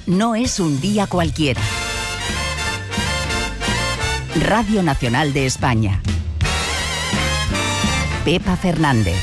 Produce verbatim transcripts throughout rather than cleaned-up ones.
no es un día cualquiera. Radio Nacional de España. Pepa Fernández.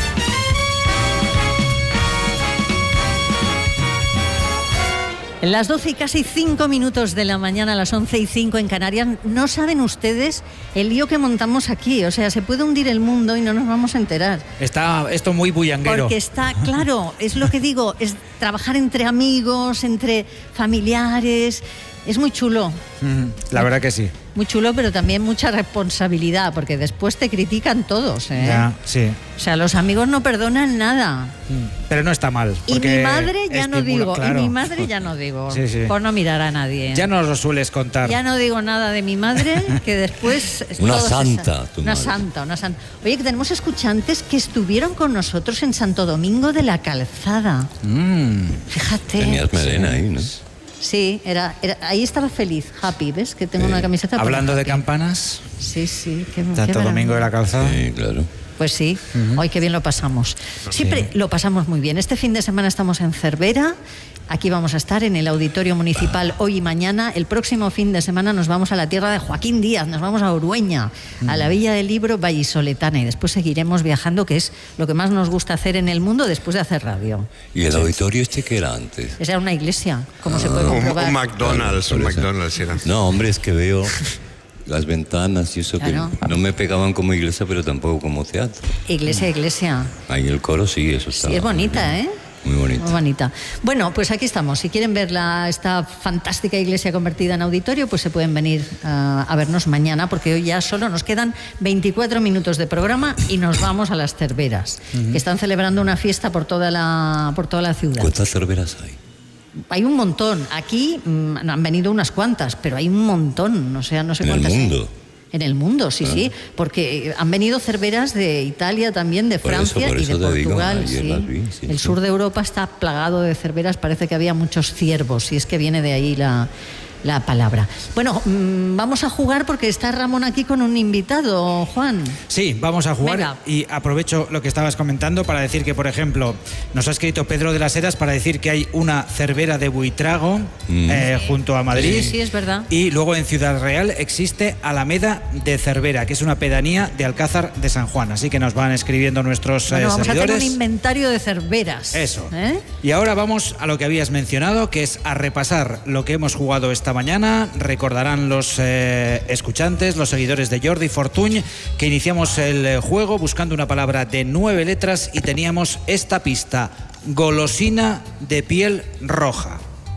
En las doce y casi cinco minutos de la mañana, a las once y cinco en Canarias, no saben ustedes el lío que montamos aquí. O sea, se puede hundir el mundo y no nos vamos a enterar. Está esto muy bullanguero. Porque está, claro, es lo que digo, es trabajar entre amigos, entre familiares. Es muy chulo. Mm, la verdad que sí. Muy chulo, pero también mucha responsabilidad, porque después te critican todos, ¿eh? Ya, sí. O sea, los amigos no perdonan nada. Pero no está mal. Y mi madre ya no digo, claro. y mi madre ya no digo, sí, sí. por no mirar a nadie. Ya no lo sueles contar. Ya no digo nada de mi madre, que después... Una santa, tu Una madre. santa, una santa. Oye, que tenemos escuchantes que estuvieron con nosotros en Santo Domingo de la Calzada. Mm. Fíjate. Tenías melena ahí, ¿no? Sí, era, era, ahí estaba feliz, happy, ¿ves? Que tengo Sí. una camiseta. Hablando de happy. campanas, Sí, sí. Qué, Santo qué Domingo de la Calzada. Sí, claro. Pues sí, uh-huh. Hoy qué bien lo pasamos. Siempre lo pasamos muy bien. Este fin de semana estamos en Cervera. Aquí vamos a estar en el Auditorio Municipal hoy y mañana. El próximo fin de semana nos vamos a la tierra de Joaquín Díaz, nos vamos a Urueña, uh-huh. a la Villa del Libro vallisoletana, y después seguiremos viajando, que es lo que más nos gusta hacer en el mundo después de hacer radio. ¿Y el auditorio este qué era antes? Esa era una iglesia, como ah, se puede un, comprobar. un McDonald's, Claro, un por eso. McDonald's era. No, hombre, es que veo las ventanas y eso, Claro. que no me pegaban como iglesia, pero tampoco como teatro. Iglesia, iglesia. Ahí el coro sí, eso está. Sí, es bonita, ¿eh? Muy bonita. Muy bonita. Bueno, pues aquí estamos. Si quieren ver la, esta fantástica iglesia convertida en auditorio, pues se pueden venir uh, a vernos mañana, porque hoy ya solo nos quedan veinticuatro minutos de programa y nos vamos a las Cerveras, uh-huh. que están celebrando una fiesta por toda la, por toda la ciudad. ¿Cuántas cerveras hay? Hay un montón. Aquí mmm, han venido unas cuantas, pero hay un montón. O sea, no sé ¿En cuántas. el mundo? En el mundo, sí, ah. sí, porque han venido cerveras de Italia también, de por Francia eso, por y de eso te Portugal. digo, sí. las vi, sí, el sí. sur de Europa está plagado de cerveras, parece que había muchos ciervos, y es que viene de ahí la, la palabra. Bueno, mmm, vamos a jugar porque está Ramón aquí con un invitado, Juan. Sí, vamos a jugar. Venga. Y aprovecho lo que estabas comentando para decir que, por ejemplo, nos ha escrito Pedro de las Heras para decir que hay una cervera de Buitrago mm. eh, sí. junto a Madrid. Sí, sí, es verdad. Y luego en Ciudad Real existe Alameda de Cervera, que es una pedanía de Alcázar de San Juan. Así que nos van escribiendo nuestros bueno, eh, vamos seguidores. a hacer un inventario de cerveras. Eso. ¿Eh? Y ahora vamos a lo que habías mencionado, que es a repasar lo que hemos jugado esta mañana. Recordarán los eh, escuchantes, los seguidores de Jordi Fortuny, que iniciamos el juego buscando una palabra de nueve letras y teníamos esta pista: golosina de piel roja.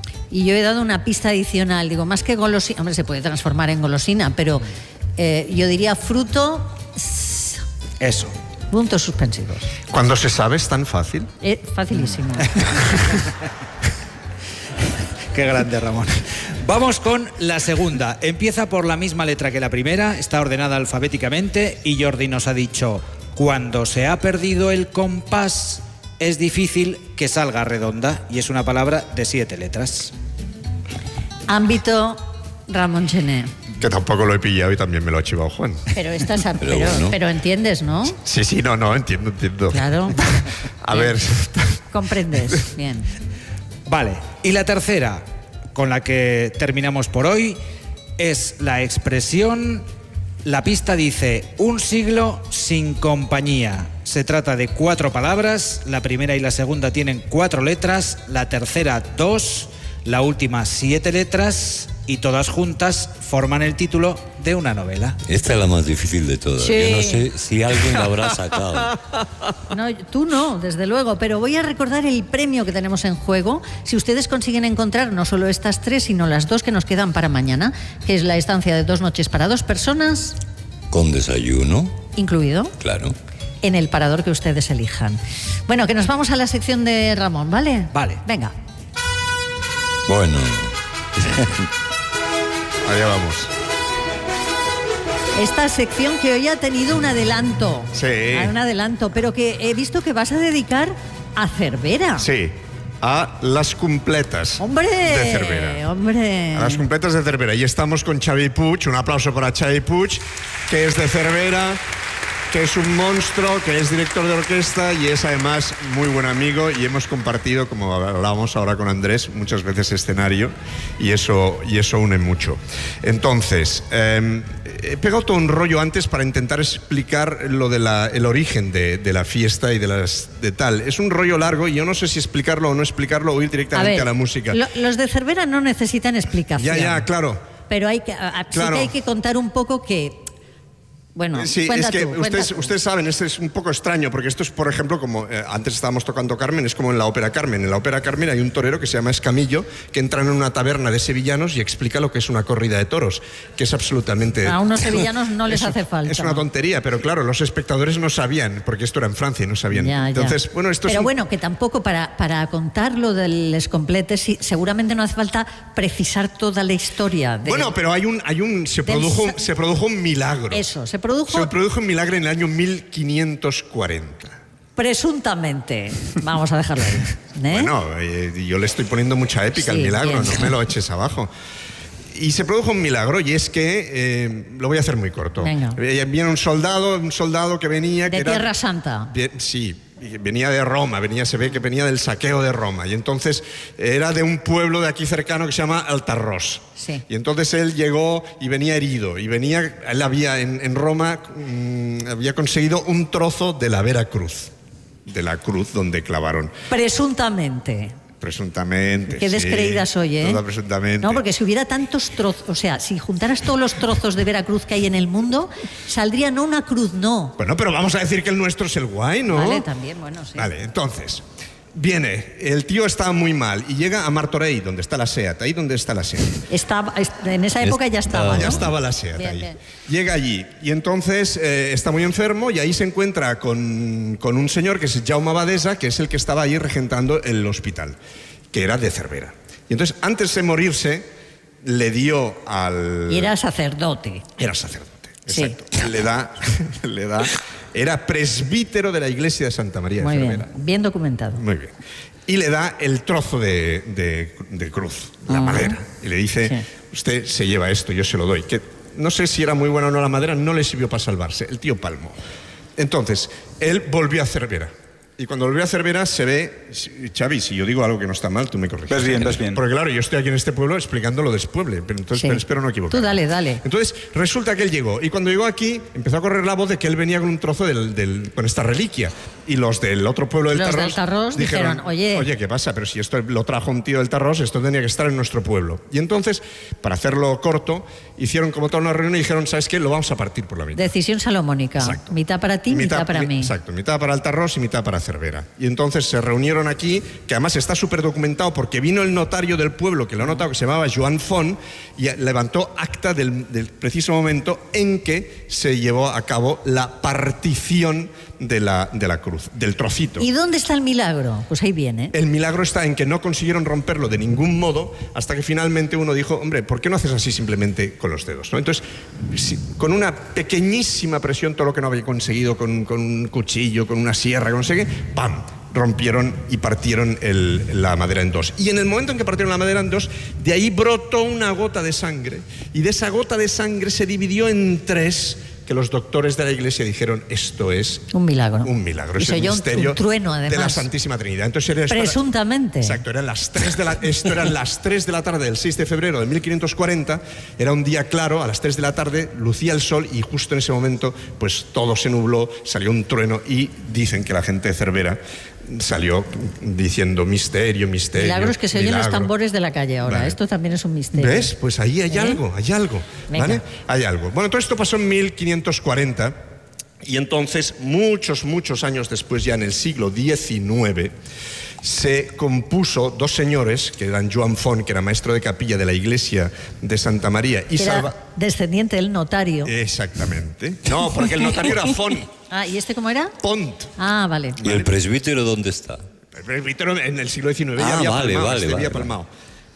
Y yo he dado una pista adicional, digo, más que golosina, hombre, se puede transformar en golosina, pero eh, yo diría fruto... Eso. Puntos suspensivos. Cuando se sabe es tan fácil. Eh, facilísimo. Qué grande, Ramón. Vamos con la segunda. Empieza por la misma letra que la primera, está ordenada alfabéticamente y Jordi nos ha dicho: cuando se ha perdido el compás es difícil que salga redonda, y es una palabra de siete letras. Ámbito Ramón Gené. Que tampoco lo he pillado y también me lo ha chivado Juan. Pero estás a, Pero pero, bueno. pero entiendes, ¿no? Sí, sí, no, no, entiendo, entiendo. Claro. A Bien. ver. Comprendes. Bien. Vale, y la tercera, con la que terminamos por hoy, es la expresión. La pista dice: un siglo sin compañía. Se trata de cuatro palabras, la primera y la segunda tienen cuatro letras, la tercera dos, la última siete letras, y todas juntas forman el título de una novela. Esta es la más difícil de todas. Sí. Yo no sé si alguien la habrá sacado. No, tú no, desde luego, pero voy a recordar el premio que tenemos en juego. Si ustedes consiguen encontrar no solo estas tres, sino las dos que nos quedan para mañana, que es la estancia de dos noches para dos personas, Con desayuno, incluido, claro. en el parador que ustedes elijan. Bueno, que nos vamos a la sección de Ramón, ¿vale? Vale. Venga. Bueno, Allá vamos. Esta sección que hoy ha tenido un adelanto. Sí. Ah, un adelanto, pero que he visto que vas a dedicar a Cervera. Sí. A las completas ¡Hombre! de Cervera. ¡Hombre! A las completas de Cervera. Y estamos con Xavi Puig. Un aplauso para Xavi Puig, que es de Cervera, que es un monstruo, que es director de orquesta y es además muy buen amigo, y hemos compartido, como hablábamos ahora con Andrés, muchas veces escenario, y eso, y eso une mucho. Entonces, eh, he pegado todo un rollo antes para intentar explicar lo de la, el origen de, de la fiesta y de las de tal. Es un rollo largo y yo no sé si explicarlo o no explicarlo o ir directamente a, ver, a la música. Lo, los de Cervera no necesitan explicación. Ya, ya, claro. Pero hay que, a, claro. sí que hay que contar un poco que... Bueno, sí, es que tú, ustedes, ustedes saben, esto es un poco extraño, porque esto es, por ejemplo, como eh, antes estábamos tocando Carmen, es como en la ópera Carmen. En la ópera Carmen hay un torero que se llama Escamillo, que entra en una taberna de sevillanos y explica lo que es una corrida de toros, que es absolutamente... A unos sevillanos no les es, hace falta. Es una tontería, pero claro, los espectadores no sabían, porque esto era en Francia y no sabían. Ya, Entonces, ya. bueno, esto pero es un... bueno, que tampoco para, para contar lo del Les Completes, sí, seguramente no hace falta precisar toda la historia. De, bueno, pero hay un... Hay un se, produjo, del... se produjo un milagro. Eso, se produjo... Se produjo un milagro en el año mil quinientos cuarenta. Presuntamente. Vamos a dejarlo ahí. ¿eh? Bueno, eh, yo le estoy poniendo mucha épica sí, al milagro, bien. No me lo eches abajo. Y se produjo un milagro, y es que, eh, lo voy a hacer muy corto. Venga. Viene un soldado, un soldado que venía... De que Tierra era, Santa. Bien, sí, venía de Roma, venía, se ve que venía del saqueo de Roma, y entonces era de un pueblo de aquí cercano que se llama Altarrós. Sí. Y entonces él llegó y venía herido, y venía, él había en, en Roma, mmm, había conseguido un trozo de la Vera Cruz, de la cruz donde clavaron. Presuntamente. Presuntamente. Qué descreída sí, soy, ¿eh? Toda presuntamente. No, porque si hubiera tantos trozos, o sea, si juntaras todos los trozos de Veracruz que hay en el mundo, saldría no una cruz, no. Bueno, pero vamos a decir que el nuestro es el guay, ¿no? Vale, también, bueno, sí. Vale, entonces, viene, el tío está muy mal y llega a Martorell, donde está la SEAT, ahí donde está la SEAT. Estaba, en esa época ya estaba, ¿no? Ya estaba la SEAT bien, ahí. Bien. Llega allí y entonces eh, está muy enfermo, y ahí se encuentra con, con un señor que es Jaume Abadesa, que es el que estaba ahí regentando el hospital, que era de Cervera. Y entonces, antes de morirse, le dio al... Y era sacerdote. Era sacerdote, sí. exacto. Le da, le da... Era presbítero de la iglesia de Santa María muy de Cervera. Bien, bien documentado. Muy bien. Y le da el trozo de, de, de cruz, la uh-huh. madera. Y le dice, sí. usted se lleva esto, yo se lo doy. Que no sé si era muy buena o no la madera, no le sirvió para salvarse. El tío palmó. Entonces, él volvió a Cervera. Y cuando volvió a Cervera se ve... Xavi, si yo digo algo que no está mal, tú me corriges. Ves bien, ves bien. Porque claro, yo estoy aquí en este pueblo explicando lo del pueblo, pero entonces sí. pero espero no equivocarme. Tú dale, dale. Entonces, resulta que él llegó, y cuando llegó aquí, empezó a correr la voz de que él venía con un trozo del, del, con esta reliquia. Y los del otro pueblo del los Tarrós, del Tarrós dijeron, dijeron, oye... Oye, ¿qué pasa? Pero si esto lo trajo un tío del Tarrós, esto tenía que estar en nuestro pueblo. Y entonces, para hacerlo corto, hicieron como toda una reunión y dijeron, ¿sabes qué? Lo vamos a partir por la mitad. Decisión salomónica. Exacto. Mitad para ti, mitad, mitad para mi, mí. Exacto, mitad para el Tarrós y mitad para Cervera. Y entonces se reunieron aquí, que además está súper documentado porque vino el notario del pueblo, que lo ha notado, que se llamaba Joan Font, y levantó acta del, del preciso momento en que se llevó a cabo la partición de la, de la cruz, del trocito. ¿Y dónde está el milagro? Pues ahí viene. El milagro está en que no consiguieron romperlo de ningún modo, hasta que finalmente uno dijo, hombre, ¿por qué no haces así simplemente con los dedos? ¿no? Entonces, si, con una pequeñísima presión, todo lo que no había conseguido, con, con un cuchillo, con una sierra, con no sé qué, ¡pam!, rompieron y partieron el, la madera en dos. Y en el momento en que partieron la madera en dos, de ahí brotó una gota de sangre, y de esa gota de sangre se dividió en tres, que los doctores de la iglesia dijeron, esto es un milagro. Un milagro. Y es el misterio un trueno, además, de la Santísima Trinidad. Entonces, era presuntamente. Para, exacto, eran las tres de la, esto eran las tres de la tarde del seis de febrero de mil quinientos cuarenta, era un día claro, a las tres de la tarde lucía el sol, y justo en ese momento pues todo se nubló, salió un trueno, y dicen que la gente de Cervera salió diciendo misterio, misterio. Milagros que se oyen milagro. Los tambores de la calle ahora. Vale. Esto también es un misterio. ¿Ves? Pues ahí hay ¿Eh? algo, hay algo. Venga. ¿Vale? Hay algo. Bueno, todo esto pasó en mil quinientos cuarenta, y entonces, muchos, muchos años después, ya en el siglo diecinueve, se compuso dos señores, que eran Joan Font, que era maestro de capilla de la iglesia de Santa María, y era Salva... descendiente del notario. Exactamente. No, porque el notario era Font. Ah, ¿y este cómo era? Pont. Ah, vale. ¿Y el presbítero dónde está? El presbítero en el siglo diecinueve ah, ya había vale, palmado. Vale, este vale, había vale. palmado.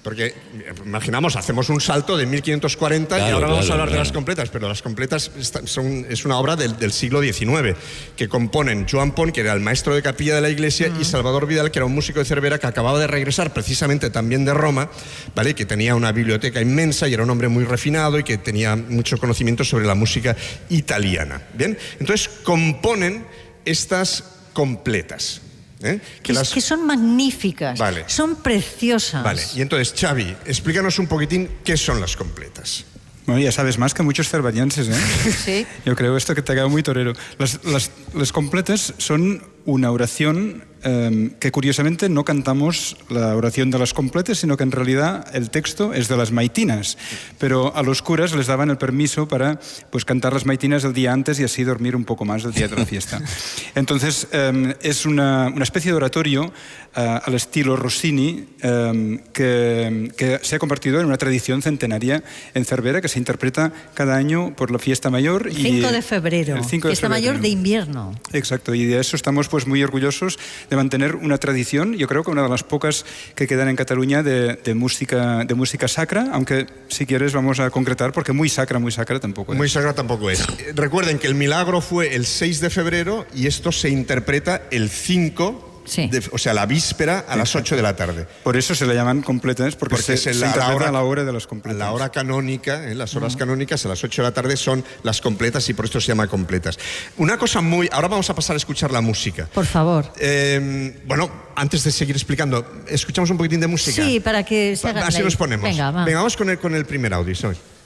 Porque imaginamos, hacemos un salto de mil quinientos cuarenta claro, y ahora vamos claro, a hablar claro. de las completas, pero las completas son, es una obra del, del siglo diecinueve que componen Joan Pont, que era el maestro de capilla de la iglesia, uh-huh. y Salvador Vidal, que era un músico de Cervera que acababa de regresar precisamente también de Roma, ¿vale? Que tenía una biblioteca inmensa y era un hombre muy refinado y que tenía mucho conocimiento sobre la música italiana. Bien, entonces componen estas completas. ¿Eh? Que, las... que son magníficas, vale. son preciosas. Vale, y entonces, Xavi, explícanos un poquitín qué son las completas. Bueno, ya sabes más que muchos cervallenses, ¿eh? Sí. Yo creo esto que te ha quedado muy torero. Las, las, las completas son una oración eh, que curiosamente no cantamos la oración de las completas, sino que en realidad el texto es de las maitinas. Pero a los curas les daban el permiso para pues, cantar las maitinas el día antes y así dormir un poco más el día de la fiesta. Entonces eh, es una, una especie de oratorio eh, al estilo Rossini eh, que, que se ha convertido en una tradición centenaria en Cervera que se interpreta cada año por la fiesta mayor. El cinco de febrero, el cinco de fiesta febrero. Mayor de invierno. Exacto, y de eso estamos pues, muy orgullosos de mantener una tradición, yo creo que una de las pocas que quedan en Cataluña de, de, música, de música sacra, aunque si quieres vamos a concretar, porque muy sacra, muy sacra tampoco es. Muy sacra tampoco es. Recuerden que el milagro fue el seis de febrero y esto se interpreta el cinco. Sí. De, o sea, la víspera a las ocho de la tarde. Por eso se le llaman completas, porque, porque se, se la, interpreta la hora, a la hora de las completas. La hora canónica, ¿eh? Las horas uh-huh. canónicas a las ocho de la tarde son las completas y por esto se llama completas. Una cosa muy... Ahora vamos a pasar a escuchar la música. Por favor. Eh, bueno, antes de seguir explicando, ¿escuchamos un poquitín de música? Sí, para que se haga. Así nos ponemos. Venga, va. Venga, vamos con el, con el primer audio, ¿sabes?